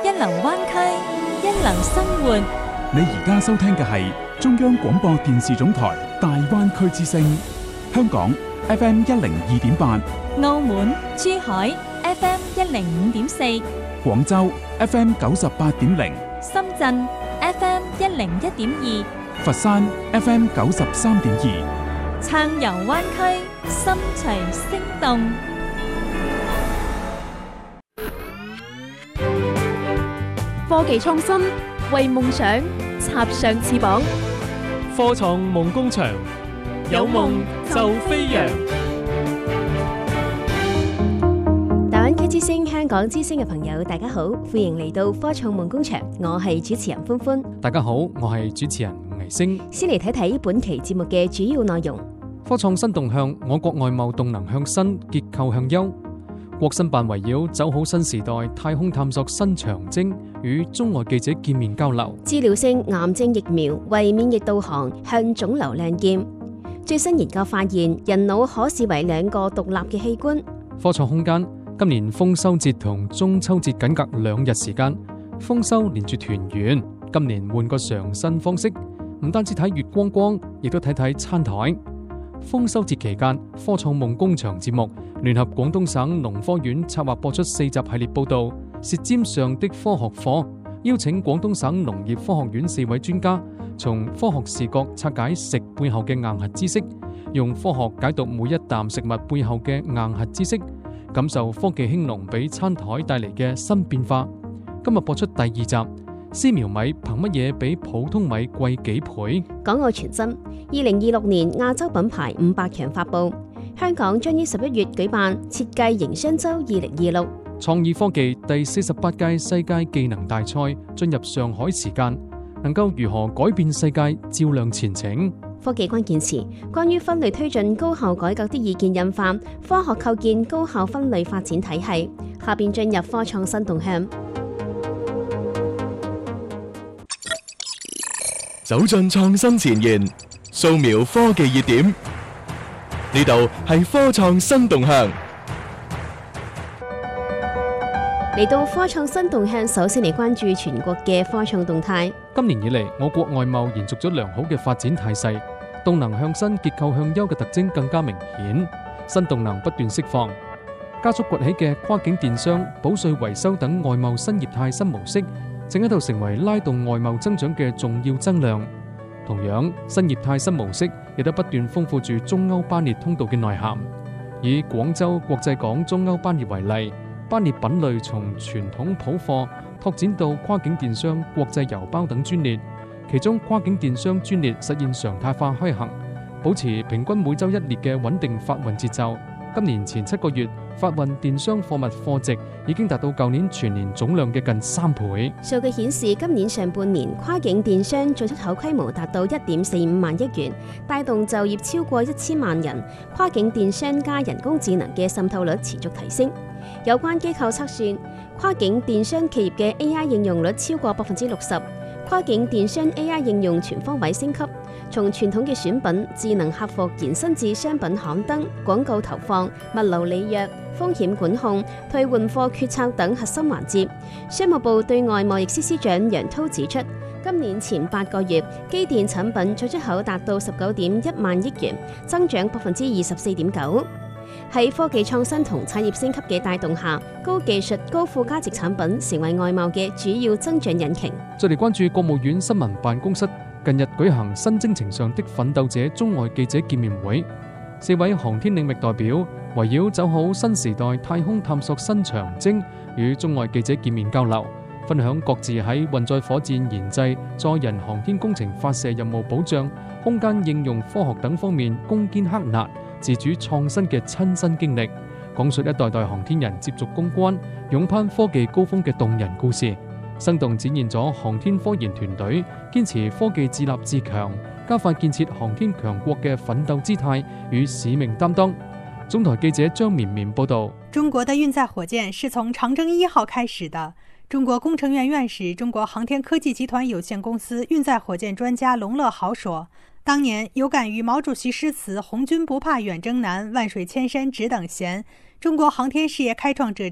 一流灣區，一流生活。 你而家收聽嘅係中央廣播電視總台大灣區之聲，香港 FM 102.8， 澳門、珠海 FM 105.4， 廣州 FM 98.0， 深圳 FM 101.2， 佛山 FM 93.2， 暢遊灣區，心隨聲動。 科技創新，為夢想插上翅膀。 科創夢工場，有夢就飛揚。 大灣區之聲、香港之聲嘅朋友，大家好，歡迎嚟到科創夢工場，我係主持人歡歡。 大家好，我係主持人倪星。 先嚟睇睇本期節目嘅主要內容。 科創新動向，我國外貿動能向新，結構向優。國新辦圍繞走好新時代太空探索新長征，與中外記者見面交流。 治療性癌症疫苗為免疫導航向腫瘤亮劍。最新研究發現，人腦可視為兩個獨立嘅器官。 科創空間，今年豐收節同中秋節僅隔2日時間，豐收連住團圓。今年換個嘗新方式，唔單止睇月光光，亦都睇睇餐台。豐收節期間，科創夢工場節目聯合廣東省農科院策劃播出4集系列報道《舌尖上的科學課》，邀請廣東省農業科學院4位專家，從科學視角拆解食背後嘅硬核知識，用科學解讀每一啖食物背後嘅硬核知識，感受科技興農俾餐台帶嚟嘅新變化。今日播出第2集，絲苗米憑乜嘢比普通米貴幾倍？ 港澳傳真，2026年亞洲品牌500強發布，香港將於11月舉辦設計營商周2026。 創意科技第48屆世界技能大賽進入上海時間，能夠如何改變世界，照亮前程？ 科技關鍵詞，關於分類推進高校改革的意見印發，科學構建高校分類發展體系。下邊進入科創新動向。 走進創新前沿，掃描科技熱點，呢度係科創新動向。 嚟到科創新動向，首先嚟關注全國嘅科創動態。 今年以嚟，我國外貿延續咗良好嘅發展態勢，動能向新、結構向優嘅特徵更加明顯，新動能不斷釋放，加速崛起嘅跨境電商、保稅維修等外貿新業態新模式，正喺度成為拉動外貿增長嘅重要增量。同樣，新業態新模式亦都不斷豐富住中歐班列通道嘅內涵。以廣州國際港中歐班列為例，班列品類從傳統普貨拓展到跨境電商、國際郵包等專列，其中跨境電商專列實現常態化開行，保持平均每周1列嘅穩定發運節奏。今年前7個月，發運電商貨物貨值已經達到舊年全年總量嘅近3倍。 數據顯示，今年上半年跨境電商進出口規模達到1.45萬億元，帶動就業超過1000萬人。跨境電商加人工智能嘅滲透率持續提升。有關機構測算，跨境電商企業嘅 AI 應用率超過60%，跨境電商 AI 應用全方位升級。從傳統嘅選品、智能客服延伸至商品刊登、廣告投放、物流履約、風險管控、退換貨決策等核心環節。商務部對外貿易司司長楊濤指出，今年前8個月，機電產品進出口達到19.1萬億元，增長24.9%。喺科技創新同產業升級嘅帶動下，高技術、高附加值產品成為外貿嘅主要增長引擎。 再嚟關注國務院新聞辦公室近日舉行新征程上的奮鬥者中外記者見面會，4位航天領域代表圍繞走好新時代太空探索新長征，與中外記者見面交流，分享各自喺運載火箭研製、載人航天工程發射任務保障、空間應用科學等方面攻堅克難、自主創新嘅親身經歷，講述一代代航天人接續攻關、勇攀科技高峰嘅動人故事，生動展現咗航天科研團隊堅持科技自立自強、加快建設航天強國嘅奮鬥姿態與使命擔當。中台記者張綿綿報道： 中國的運載火箭是從長征1號開始的。中國工程院院士、中國航天科技集團有限公司運載火箭專家龍樂豪說，當年有感於毛主席詩詞"紅軍不怕遠征難，萬水千山只等閒"，中國航天事業開創者